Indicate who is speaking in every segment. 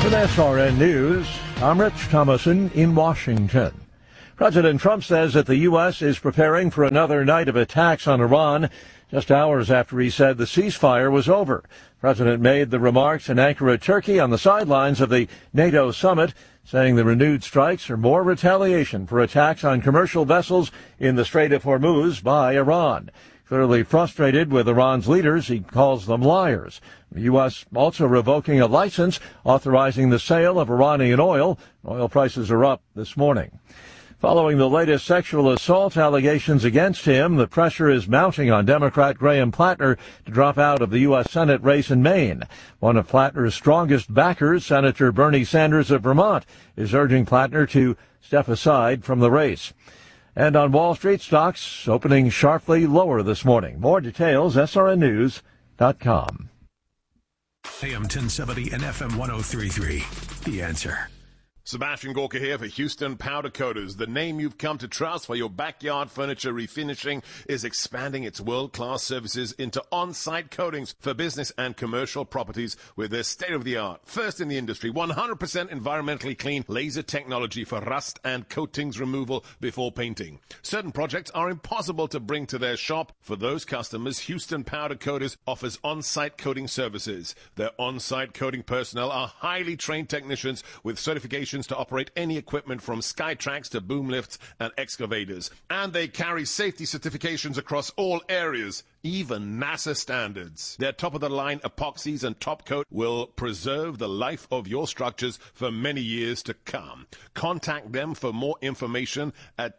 Speaker 1: With SRN News, I'm Rich Thomason in Washington. President Trump says that the U.S. is preparing for another night of attacks on Iran, just hours after he said the ceasefire was over. The president made the remarks in Ankara, Turkey, on the sidelines of the NATO summit, saying the renewed strikes are more retaliation for attacks on commercial vessels in the Strait of Hormuz by Iran. Clearly frustrated with Iran's leaders, he calls them liars. The U.S. also revoking a license authorizing the sale of Iranian oil. Oil prices are up this morning. Following the latest sexual assault allegations against him, the pressure is mounting on Democrat Graham Plattner to drop out of the U.S. Senate race in Maine. One of Plattner's strongest backers, Senator Bernie Sanders of Vermont, is urging Plattner to step aside from the race. And on Wall Street, stocks opening sharply lower this morning. More details, srnnews.com.
Speaker 2: AM 1070 and FM 1033. The Answer.
Speaker 3: Sebastian Gorka here for Houston Powder Coaters. The name you've come to trust for your backyard furniture refinishing is expanding its world-class services into on-site coatings for business and commercial properties with their state-of-the-art, first in the industry, 100% environmentally clean laser technology for rust and coatings removal before painting. Certain projects are impossible to bring to their shop. For those customers, Houston Powder Coaters offers on-site coating services. Their on-site coating personnel are highly trained technicians with certifications to operate any equipment from Skytrax to boom lifts and excavators. And they carry safety certifications across all areas, even NASA standards. Their top-of-the-line epoxies and top coat will preserve the life of your structures for many years to come. Contact them for more information at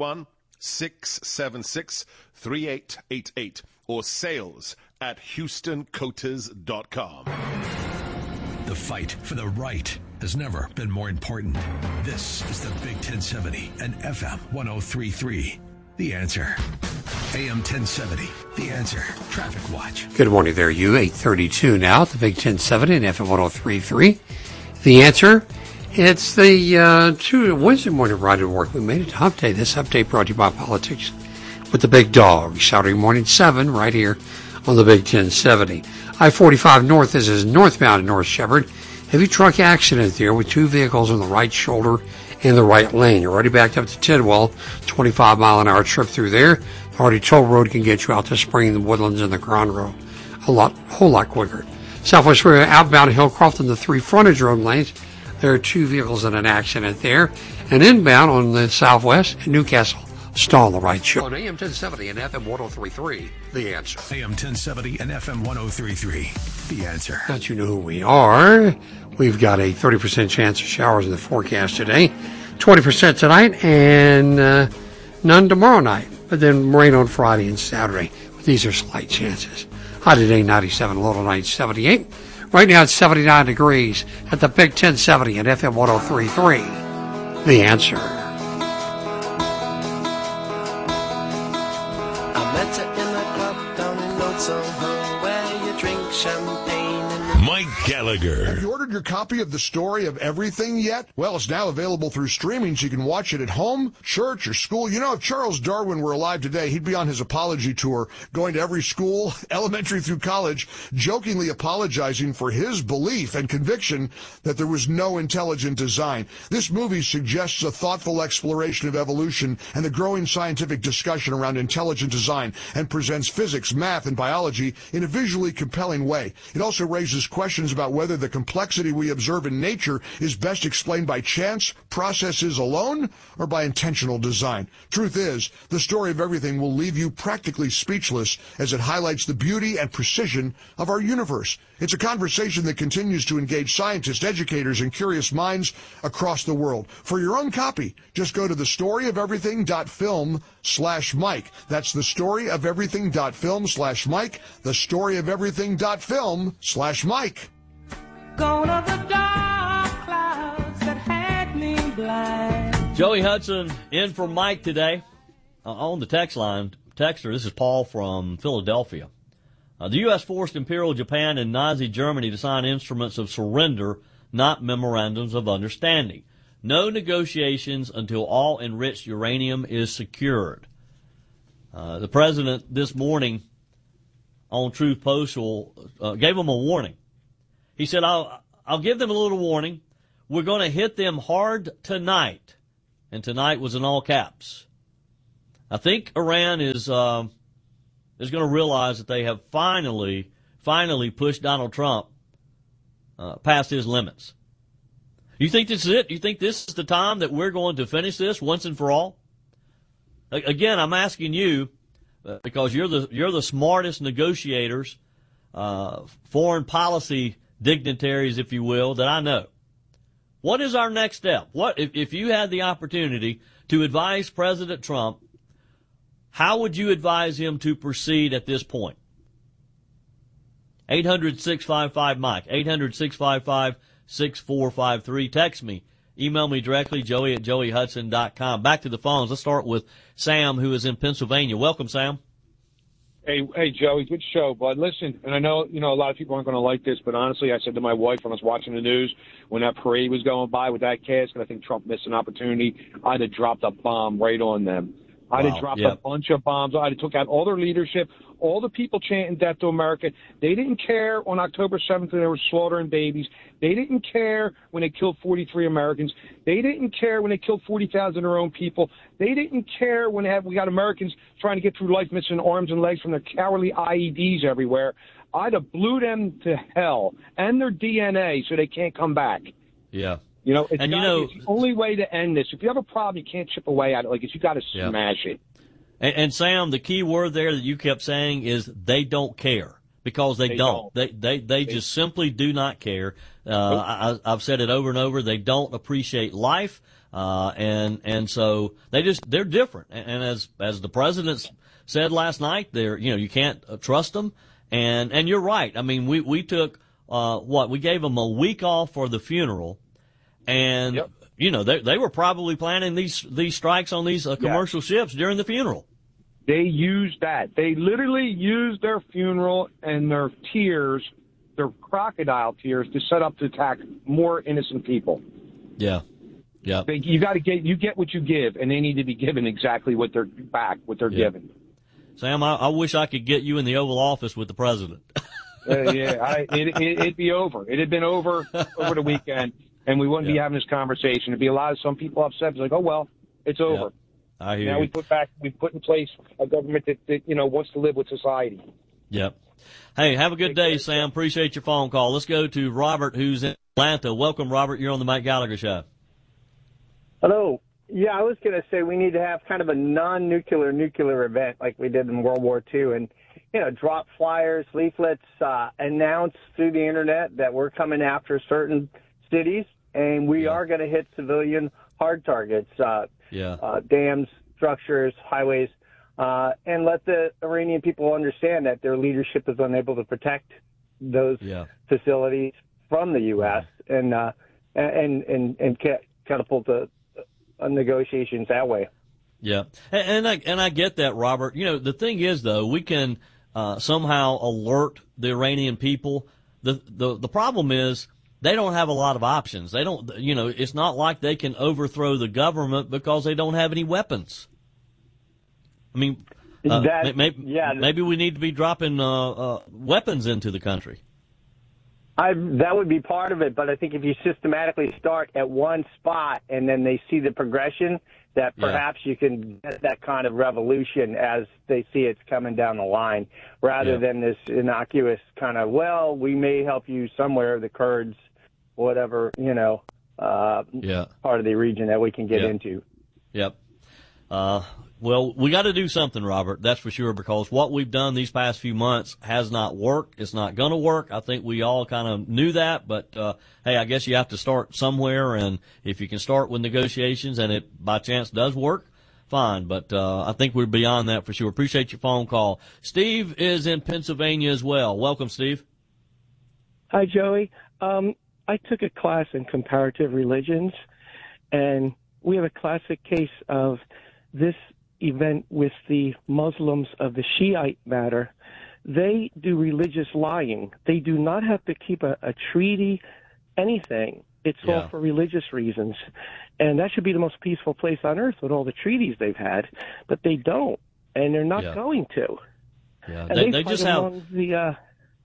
Speaker 3: 281-676-3888 or sales@HoustonCoaters.com.
Speaker 2: The fight for the right has never been more important. This is the Big 1070 and FM 1033. The Answer. AM 1070. The Answer. Traffic Watch.
Speaker 4: Good morning there, you. 8:32 now. The Big 1070 and FM 1033. The Answer. It's the Wednesday morning ride to work. We made it to Hump Day. This update brought to you by Politics with the Big Dog. Saturday morning 7 right here on the Big 1070. I-45 North. This is northbound in North Shepherd. Heavy truck accident there with two vehicles on the right shoulder in the right lane. You're already backed up to Tidwell. 25-mile-an-hour trip through there. Already toll road can get you out to Spring, the Woodlands, and the Grand Road whole lot quicker. Southwest Freeway outbound Hillcroft in the 3 frontage road lanes. There are 2 vehicles in an accident there. And inbound on the southwest in Newcastle. Stall the right show. On AM 1070 and FM 1033, The Answer.
Speaker 2: AM 1070 and FM 1033. The Answer.
Speaker 4: Now that you know who we are, we've got a 30% chance of showers in the forecast today, 20% tonight, and none tomorrow night. But then rain on Friday and Saturday. These are slight chances. High today, 97, low tonight, 78. Right now it's 79 degrees at the Big 1070 and FM 1033. The Answer.
Speaker 2: Mike Gallagher.
Speaker 5: Have you ordered your copy of The Story of Everything yet? Well, it's now available through streaming, so you can watch it at home, church, or school. You know, if Charles Darwin were alive today, he'd be on his apology tour, going to every school, elementary through college, jokingly apologizing for his belief and conviction that there was no intelligent design. This movie suggests a thoughtful exploration of evolution and the growing scientific discussion around intelligent design, and presents physics, math, and biology in a visually compelling way. It also raises questions about whether the complexity we observe in nature is best explained by chance, processes alone, or by intentional design. Truth is, The Story of Everything will leave you practically speechless as it highlights the beauty and precision of our universe. It's a conversation that continues to engage scientists, educators, and curious minds across the world. For your own copy, just go to thestoryofeverything.film/Mike. That's thestoryofeverything.film/Mike. Thestoryofeverything.film/Mike.
Speaker 6: Gone are the dark clouds that had me blind.
Speaker 7: Joey Hudson in for Mike today. On the text line, texter, this is Paul from Philadelphia. The U.S. forced Imperial Japan and Nazi Germany to sign instruments of surrender, not memorandums of understanding. No negotiations until all enriched uranium is secured. The president this morning on Truth Social gave him a warning. He said, I'll give them a little warning. We're going to hit them hard tonight. And tonight was in all caps. I think Iran is going to realize that they have finally pushed Donald Trump past his limits. You think this is it? You think this is the time that we're going to finish this once and for all? Again, I'm asking you because you're the smartest negotiators, foreign policy dignitaries, if you will, that I know. What is our next step? What if you had the opportunity to advise President Trump? How would you advise him to proceed at this point? 800-655-MIKE, 800-655-6453. Text me. Email me directly, joey@joeyhudson.com. Back to the phones. Let's start with Sam, who is in Pennsylvania. Welcome, Sam.
Speaker 8: Hey, Joey, good show, bud. Listen, and I know, a lot of people aren't going to like this, but honestly, I said to my wife when I was watching the news, when that parade was going by with that casket, I think Trump missed an opportunity. I'd have dropped a bomb right on them. I'd have dropped a bunch of bombs. I'd have took out all their leadership, all the people chanting death to America. They didn't care on October 7th when they were slaughtering babies. They didn't care when they killed 43 Americans. They didn't care when they killed 40,000 of their own people. They didn't care when we got Americans trying to get through life missing arms and legs from their cowardly IEDs everywhere. I'd have blew them to hell and their DNA so they can't come back.
Speaker 7: Yeah.
Speaker 8: It's the only way to end this. If you have a problem, you can't chip away at it. You got to smash it.
Speaker 7: And Sam, the key word there that you kept saying is they don't care because they don't. They just simply do not care. I've said it over and over. They don't appreciate life, and so they're different. And as the president said last night, you can't trust them. And you're right. I mean, we took we gave them a week off for the funeral. And, they were probably planning these strikes on these commercial ships during the funeral.
Speaker 8: They used that. They literally used their funeral and their tears, their crocodile tears, to set up to attack more innocent people.
Speaker 7: Yeah. Yeah.
Speaker 8: You get what you give, and they need to be given exactly what they're given.
Speaker 7: Sam, I wish I could get you in the Oval Office with the president.
Speaker 8: It'd be over. It had been over the weekend. And we wouldn't be having this conversation. It'd be some people upset. It's like, oh, well, it's over.
Speaker 7: I hear
Speaker 8: now
Speaker 7: you.
Speaker 8: we put in place a government that wants to live with society.
Speaker 7: Yep. Hey, have a good day, Sam. Appreciate your phone call. Let's go to Robert, who's in Atlanta. Welcome, Robert. You're on the Mike Gallagher Show.
Speaker 9: Hello. Yeah, I was going to say we need to have kind of a nuclear event like we did in World War II and, drop flyers, leaflets, announce through the Internet that we're coming after certain cities, and we are going to hit civilian hard targets, dams, structures, highways, and let the Iranian people understand that their leadership is unable to protect those facilities from the U.S. and catapult the negotiations that way.
Speaker 7: Yeah, and I get that, Robert. The thing is, though, we can somehow alert the Iranian people. The problem is, they don't have a lot of options. They don't, it's not like they can overthrow the government because they don't have any weapons. I mean, maybe we need to be dropping weapons into the country.
Speaker 9: That would be part of it, but I think if you systematically start at one spot and then they see the progression, that perhaps you can get that kind of revolution as they see it's coming down the line, rather than this innocuous kind of, we may help you somewhere, the Kurds, whatever, part of the region that we can get into.
Speaker 7: Yep. Well, we got to do something, Robert, that's for sure, because what we've done these past few months has not worked. It's not going to work. I think we all kind of knew that, but, hey, I guess you have to start somewhere, and if you can start with negotiations and it by chance does work, fine, but I think we're beyond that for sure. Appreciate your phone call. Steve is in Pennsylvania as well. Welcome, Steve.
Speaker 10: Hi, Joey. I took a class in comparative religions, and we have a classic case of this event with the Muslims of the Shiite matter. They do religious lying. They do not have to keep a treaty, anything. It's all for religious reasons. And that should be the most peaceful place on earth with all the treaties they've had, but they don't, and they're not going to.
Speaker 7: Yeah,
Speaker 10: and
Speaker 7: they just have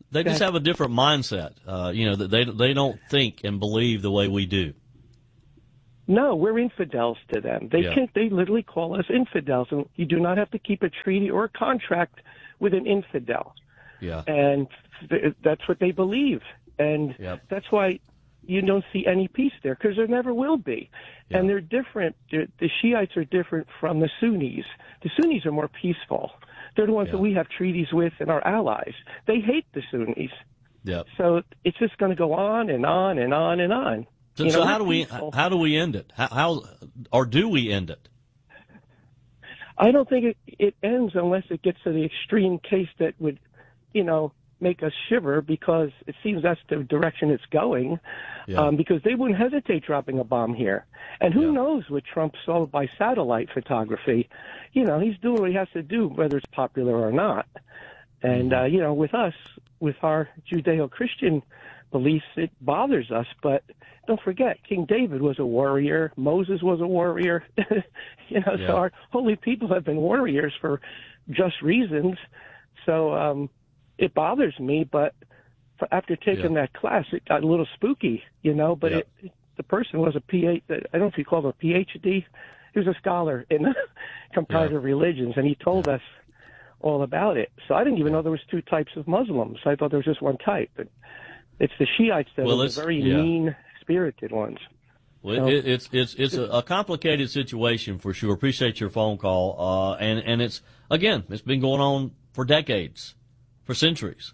Speaker 7: They just have a different mindset. That they don't think and believe the way we do.
Speaker 10: No, we're infidels to them. They literally call us infidels, and you do not have to keep a treaty or a contract with an infidel.
Speaker 7: Yeah.
Speaker 10: And that's what they believe. And that's why you don't see any peace there, because there never will be. Yeah. And they're different. The Shiites are different from the Sunnis. The Sunnis are more peaceful. They're the ones that we have treaties with and are allies. They hate the Sunnis.
Speaker 7: Yep.
Speaker 10: So it's just going to go on and on and on and on.
Speaker 7: So how do we end it? How or do we end it?
Speaker 10: I don't think it ends unless it gets to the extreme case that would, make us shiver, because it seems that's the direction it's going. Yeah. Because they wouldn't hesitate dropping a bomb here. And who knows what Trump saw by satellite photography. He's doing what he has to do, whether it's popular or not. And, with us, with our Judeo-Christian beliefs, it bothers us. But don't forget, King David was a warrior. Moses was a warrior. So our holy people have been warriors for just reasons. So it bothers me, but after taking that class, it got a little spooky, but the person was a PhD. I don't know if you call it a PhD. He was a scholar in comparative religions, and he told us all about it. So I didn't even know there was two types of Muslims. I thought there was just one type. But it's the Shiites that are the very mean-spirited ones.
Speaker 7: Well, it's a complicated situation for sure. Appreciate your phone call. And it's been going on for decades, for centuries.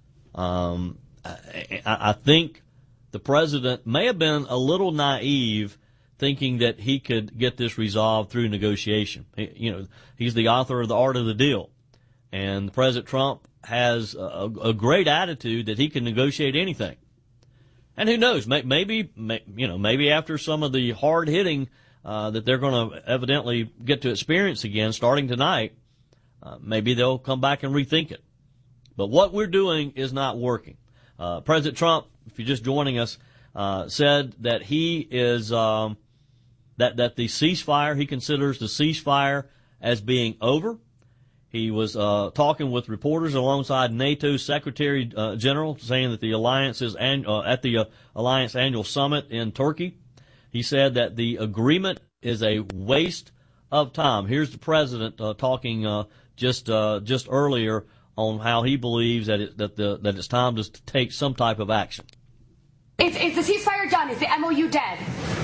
Speaker 7: I think the president may have been a little naive thinking that he could get this resolved through negotiation. He's the author of The Art of the Deal. And President Trump has a great attitude that he can negotiate anything. And who knows, maybe after some of the hard hitting that they're going to evidently get to experience again starting tonight, maybe they'll come back and rethink it. But what we're doing is not working. President Trump, if you're just joining us, said that he is that the ceasefire, he considers the ceasefire as being over. He was talking with reporters alongside NATO's Secretary General, saying that the alliance is at the alliance annual summit in Turkey. He said that the agreement is a waste of time. Here's the president talking just earlier on how he believes that it's time to take some type of action.
Speaker 11: Is the ceasefire done? Is the MOU dead?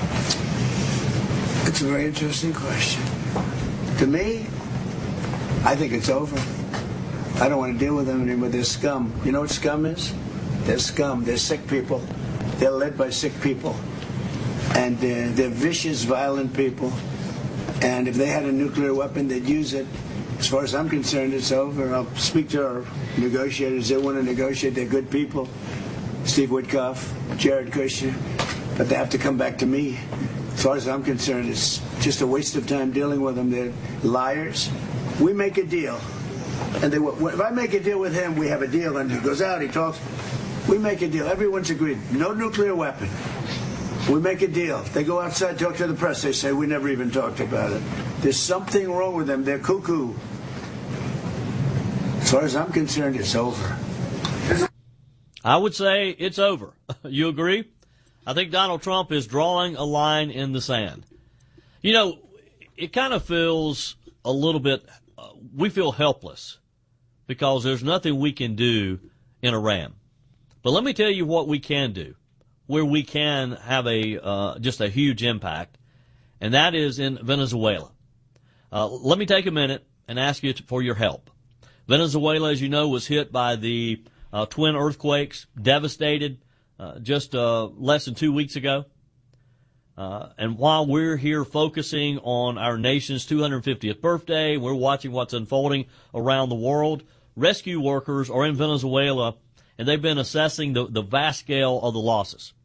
Speaker 12: It's a very interesting question. To me, I think it's over. I don't want to deal with them anymore. They're scum. You know what scum is? They're scum. They're sick people. They're led by sick people. And they're vicious, violent people. And if they had a nuclear weapon, they'd use it. As far as I'm concerned, it's over. I'll speak to our negotiators. They want to negotiate. They're good people. Steve Witkoff, Jared Kushner. But they have to come back to me. As far as I'm concerned, it's just a waste of time dealing with them. They're liars. We make a deal. And if I make a deal with him, we have a deal. And he goes out, he talks. We make a deal. Everyone's agreed. No nuclear weapon. We make a deal. They go outside, talk to the press. They say, we never even talked about it. There's something wrong with them. They're cuckoo. As far as I'm concerned, it's over.
Speaker 7: I would say it's over. You agree? I think Donald Trump is drawing a line in the sand. It kind of feels a little bit, we feel helpless because there's nothing we can do in Iran. But let me tell you what we can do, where we can have just a huge impact, and that is in Venezuela. Let me take a minute and ask you for your help. Venezuela, as you know, was hit by the twin earthquakes, devastated just less than 2 weeks ago. And while we're here focusing on our nation's 250th birthday, we're watching what's unfolding around the world, rescue workers are in Venezuela, and they've been assessing the vast scale of the losses.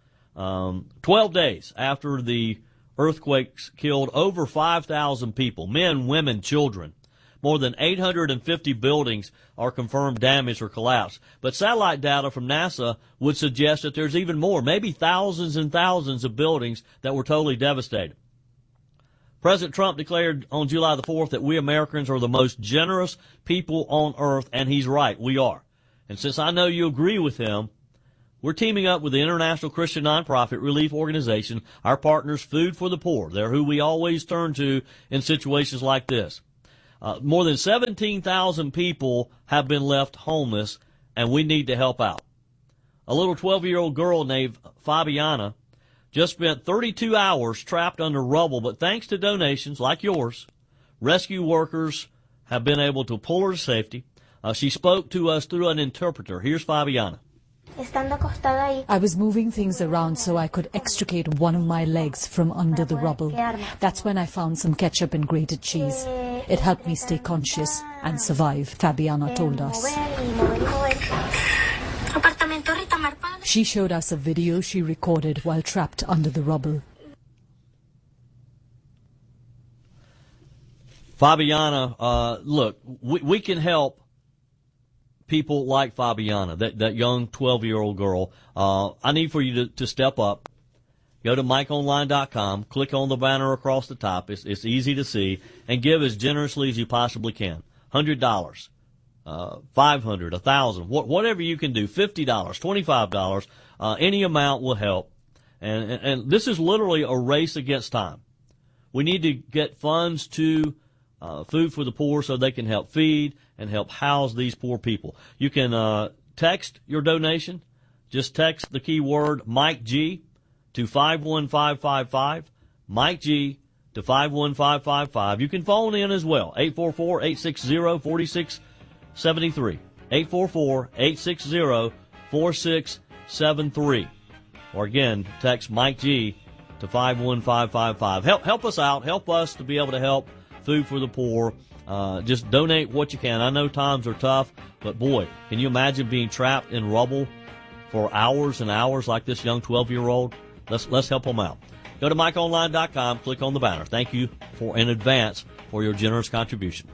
Speaker 7: 12 days after the earthquakes killed over 5,000 people, men, women, children. More than 850 buildings are confirmed damaged or collapsed. But satellite data from NASA would suggest that there's even more, maybe thousands and thousands of buildings that were totally devastated. President Trump declared on July the 4th that we Americans are the most generous people on earth, and he's right, we are. And since I know you agree with him, we're teaming up with the international Christian nonprofit relief organization, our partners, Food for the Poor. They're who we always turn to in situations like this. More than 17,000 people have been left homeless, and we need to help out. A little 12-year-old girl named Fabiana just spent 32 hours trapped under rubble, but thanks to donations like yours, rescue workers have been able to pull her to safety. She spoke to us through an interpreter. Here's Fabiana.
Speaker 13: I was moving things around so I could extricate one of my legs from under the rubble. That's when I found some ketchup and grated cheese. It helped me stay conscious and survive, Fabiana told us. She showed us a video she recorded while trapped under the rubble.
Speaker 7: Fabiana, look, we can help people like Fabiana, that young 12-year-old girl. I need for you to step up. Go to MikeOnline.com, click on the banner across the top. It's easy to see, and give as generously as you possibly can. $100, $500, $1,000, whatever you can do. $50, $25, any amount will help. And this is literally a race against time. We need to get funds to Food for the Poor so they can help feed and help house these poor people. You can text your donation. Just text the keyword Mike G to 51555, Mike G to 51555. You can phone in as well, 844-860-4673, 844-860-4673. Or again, text Mike G to 51555. Help us out. Help us to be able to help Food for the Poor. Just donate what you can. I know times are tough, but boy, can you imagine being trapped in rubble for hours and hours like this young 12-year-old? Let's help them out. Go to MikeOnline.com, click on the banner. Thank you in advance for your generous contribution.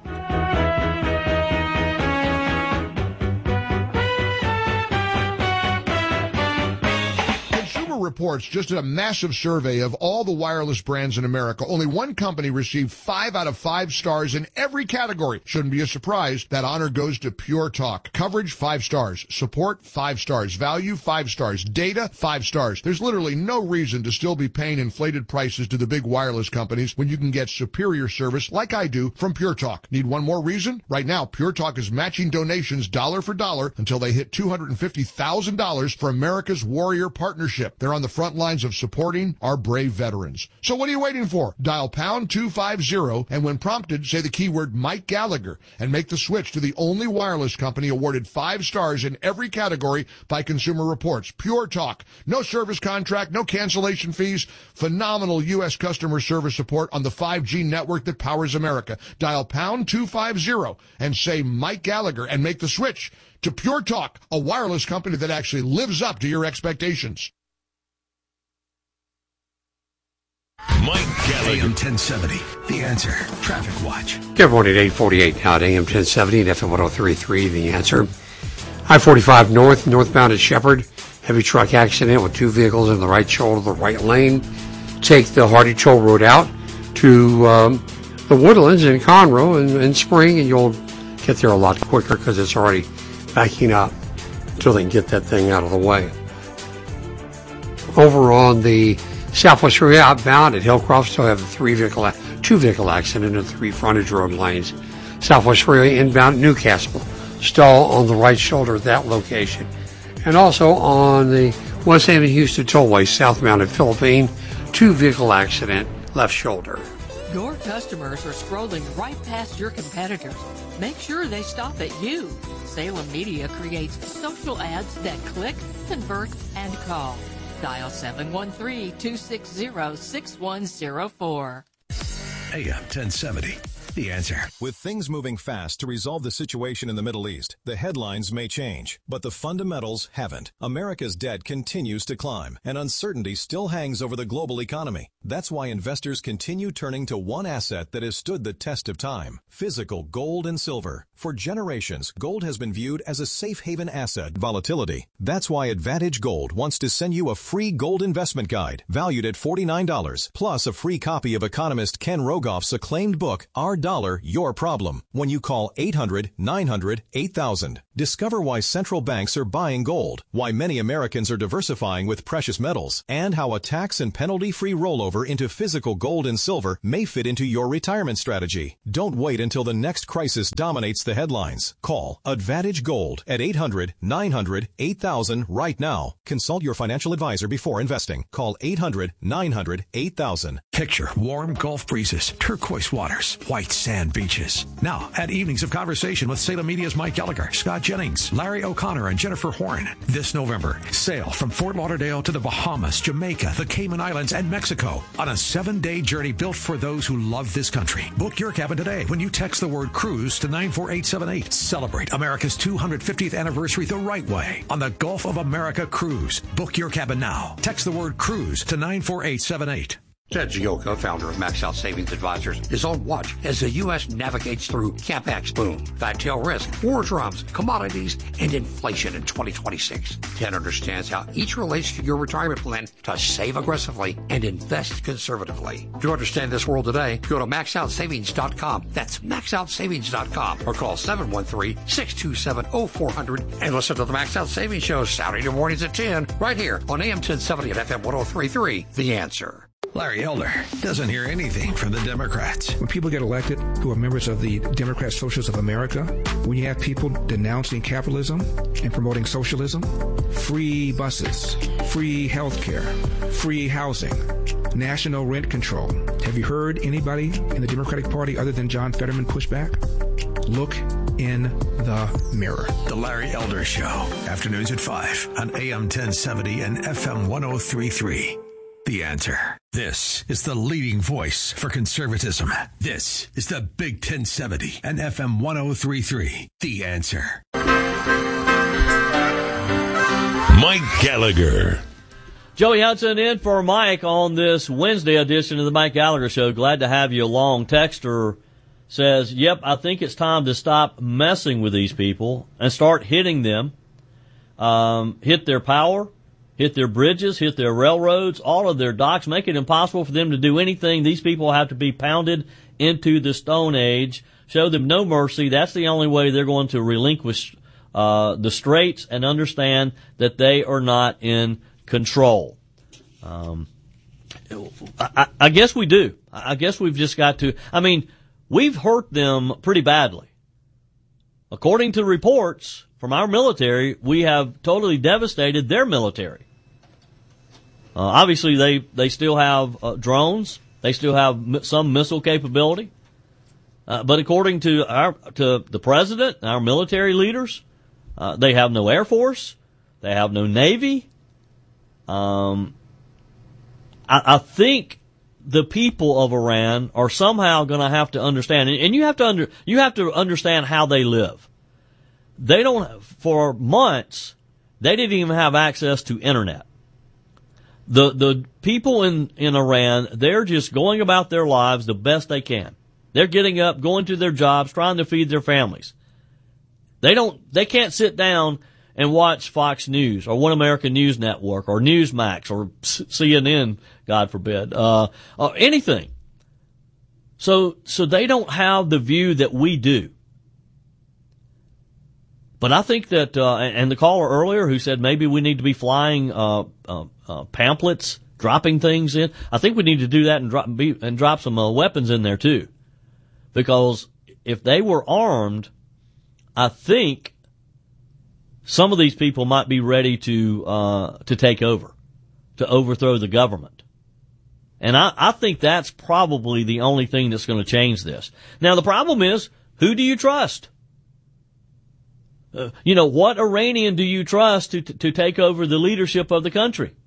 Speaker 5: Reports just did a massive survey of all the wireless brands in America. Only one company received 5 out of 5 stars in every category. Shouldn't be a surprise. That honor goes to Pure Talk. Coverage, 5 stars. Support, 5 stars. Value, 5 stars. Data, 5 stars. There's literally no reason to still be paying inflated prices to the big wireless companies when you can get superior service like I do from Pure Talk. Need one more reason? Right now, Pure Talk is matching donations dollar for dollar until they hit $250,000 for America's Warrior Partnership. They're on the front lines of supporting our brave veterans. So what are you waiting for? Dial pound 250 and when prompted, say the keyword Mike Gallagher and make the switch to the only wireless company awarded 5 stars in every category by Consumer Reports. Pure Talk. No service contract, no cancellation fees. Phenomenal U.S. customer service support on the 5G network that powers America. Dial pound 250 and say Mike Gallagher and make the switch to Pure Talk, a wireless company that actually lives up to your expectations.
Speaker 2: Mike Gallagher. AM 1070, The Answer. Traffic Watch.
Speaker 4: Good morning, 8:48 now at AM 1070 and FM 103.3, The Answer. I-45 northbound at Shepherd. Heavy truck accident with 2 vehicles in the right shoulder, the right lane. Take the Hardy Toll Road out to the Woodlands in Conroe in Spring, and you'll get there a lot quicker because it's already backing up until they can get that thing out of the way. Over on the Southwest Freeway outbound at Hillcroft, still have a 2-vehicle accident in 3 frontage road lanes. Southwest Freeway inbound at Newcastle, stall on the right shoulder at that location. And also on the West Haven Houston Tollway, southbound at Philippine, 2-vehicle accident, left shoulder.
Speaker 14: Your customers are scrolling right past your competitors. Make sure they stop at you. Salem Media creates social ads that click, convert, and call. Dial 713-260-6104.
Speaker 2: AM 1070, The Answer.
Speaker 15: With things moving fast to resolve the situation in the Middle East, the headlines may change, but the fundamentals haven't. America's debt continues to climb, and uncertainty still hangs over the global economy. That's why investors continue turning to one asset that has stood the test of time: physical gold and silver. For generations, gold has been viewed as a safe haven asset. Volatility. That's why Advantage Gold wants to send you a free gold investment guide valued at $49, plus a free copy of economist Ken Rogoff's acclaimed book, Our Dollar, Your Problem, when you call 800-900-8000. Discover why central banks are buying gold, why many Americans are diversifying with precious metals, and how a tax and penalty-free rollover into physical gold and silver may fit into your retirement strategy. Don't wait until the next crisis dominates the headlines. Call Advantage Gold at 800-900-8000 right now. Consult your financial advisor before investing. Call 800-900-8000.
Speaker 2: Picture warm Gulf breezes, turquoise waters, white sand beaches. Now, at Evenings of Conversation with Salem Media's Mike Gallagher, Scott Jennings, Larry O'Connor, and Jennifer Horn. This November, sail from Fort Lauderdale to the Bahamas, Jamaica, the Cayman Islands, and Mexico on a 7-day journey built for those who love this country. Book your cabin today when you text the word cruise to 94878. Celebrate America's 250th anniversary the right way on the Gulf of America Cruise. Book your cabin now. Text the word cruise to 94878.
Speaker 4: Ted Gioka, founder of Max Out Savings Advisors, is on watch as the U.S. navigates through CapEx boom, fat tail risk, war drums, commodities, and inflation in 2026. Ted understands how each relates to your retirement plan to save aggressively and invest conservatively. To understand this world today, go to MaxOutSavings.com. That's MaxOutSavings.com or call 713-627-0400 and listen to the Max Out Savings Show Saturday mornings at 10 right here on AM 1070 and FM 103.3. The Answer.
Speaker 2: Larry Elder doesn't hear anything from the Democrats.
Speaker 16: When people get elected who are members of the Democrat Socialists of America, when you have people denouncing capitalism and promoting socialism, free buses, free health care, free housing, national rent control. Have you heard anybody in the Democratic Party other than John Fetterman push back? Look in the mirror.
Speaker 2: The Larry Elder Show, afternoons at 5 on AM 1070 and FM 103.3. The Answer. This is the leading voice for conservatism. This is the Big 1070 and FM 103.3. The Answer.
Speaker 17: Mike Gallagher.
Speaker 7: Joey Hudson in for Mike on this Wednesday edition of the Mike Gallagher Show. Glad to have you along. Texter says, yep, I think it's time to stop messing with these people and start hitting them. Hit their power. Hit their bridges, hit their railroads, all of their docks, make it impossible for them to do anything. These people have to be pounded into the Stone Age. Show them no mercy. That's the only way they're going to relinquish the straits and understand that they are not in control. I guess we do. I guess we've just got to. I mean, we've hurt them pretty badly. According to reports from our military, we have totally devastated their military. Obviously, they still have drones. They still have some missile capability. But according to the president, our military leaders, they have no Air Force. They have no Navy. I think the people of Iran are somehow going to have to understand, and you have to understand how they live. They don't, for months, they didn't even have access to internet. The people in Iran, they're just going about their lives the best they can. They're getting up, going to their jobs, trying to feed their families. They can't sit down and watch Fox News or One American News Network or Newsmax or CNN, God forbid, or anything. So they don't have the view that we do. But I think that, and the caller earlier who said maybe we need to be flying pamphlets, dropping things in. I think we need to do that and drop some weapons in there too, because if they were armed, I think some of these people might be ready to take over, to overthrow the government. And I think that's probably the only thing that's going to change this. Now the problem is, who do you trust? What Iranian do you trust to take over the leadership of the country?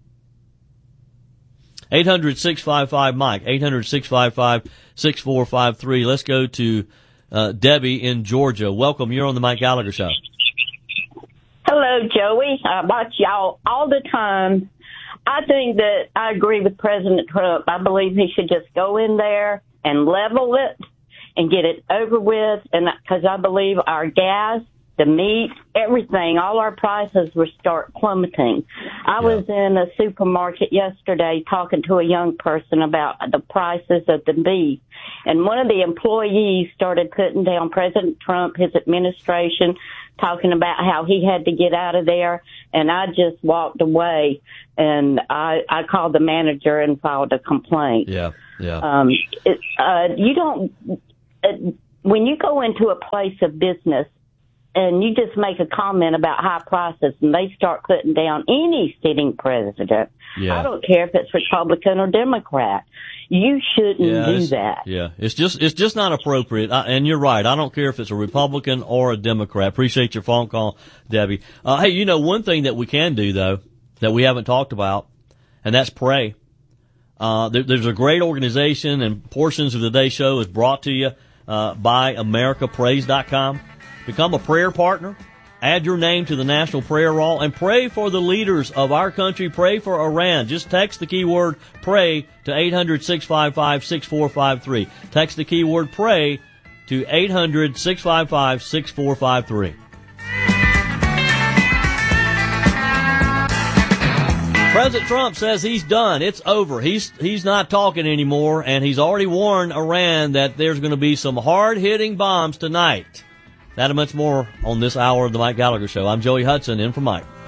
Speaker 7: 800-655-MIKE, 800-655-6453. Let's go to Debbie in Georgia. Welcome. You're on the Mike Gallagher Show.
Speaker 18: Hello, Joey. I watch y'all all the time. I think that I agree with President Trump. I believe he should just go in there and level it and get it over with. And because I believe our gas, the meat, everything, all our prices will start plummeting. I was in a supermarket yesterday talking to a young person about the prices of the beef. And one of the employees started putting down President Trump, his administration, talking about how he had to get out of there, and I just walked away, and I called the manager and filed a complaint.
Speaker 7: Yeah.
Speaker 18: You don't, when you go into a place of business and you just make a comment about high prices and they start putting down any sitting president, I don't care if it's Republican or Democrat, you shouldn't do that.
Speaker 7: Yeah, it's just not appropriate. And you're right. I don't care if it's a Republican or a Democrat. Appreciate your phone call, Debbie. Hey, one thing that we can do though that we haven't talked about, and that's pray. There's a great organization, and portions of the Day Show is brought to you by AmericaPrays.com. Become a prayer partner. Add your name to the National Prayer Roll and pray for the leaders of our country. Pray for Iran. Just text the keyword pray to 800-655-6453. Text the keyword pray to 800-655-6453. President Trump says he's done. It's over. He's not talking anymore, and he's already warned Iran that there's going to be some hard-hitting bombs tonight. That and much more on this hour of the Mike Gallagher Show. I'm Joey Hudson, in for Mike.